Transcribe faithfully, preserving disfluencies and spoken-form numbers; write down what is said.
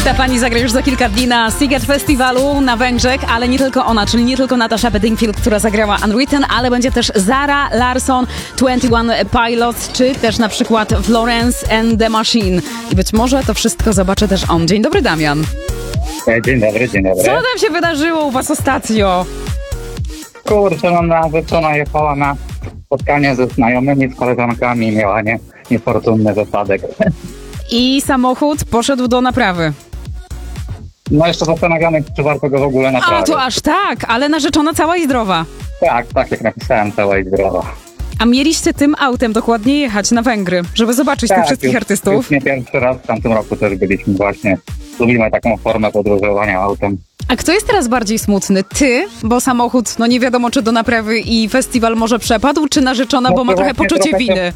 Stefani zagra już za kilka dni na Sziget Festiwalu na Węgrzech, ale nie tylko ona, czyli nie tylko Natasha Bedingfield, która zagrała Unwritten, ale będzie też Zara Larsson, dwadzieścia jeden Pilots, czy też na przykład Florence and the Machine. I być może to wszystko zobaczy też on. Dzień dobry, Damian. Dzień dobry, dzień dobry. Co tam się wydarzyło u was ostatnio? Kurczę, no narzeczona jechała na spotkanie ze znajomymi, z koleżankami, miała nie, niefortunny wypadek. I samochód poszedł do naprawy. No jeszcze zastanawiamy, czy warto go w ogóle A naprawić. to aż tak, ale narzeczona cała i zdrowa. Tak, tak jak napisałem, cała i zdrowa. A mieliście tym autem dokładnie jechać na Węgry, żeby zobaczyć tych wszystkich już, artystów? Już nie pierwszy raz, w tamtym roku też byliśmy właśnie. Lubimy taką formę podróżowania autem. A kto jest teraz bardziej smutny? Ty, bo samochód, no nie wiadomo czy do naprawy i festiwal może przepadł, czy narzeczona, No bo ma to trochę właśnie poczucie trochę się- winy?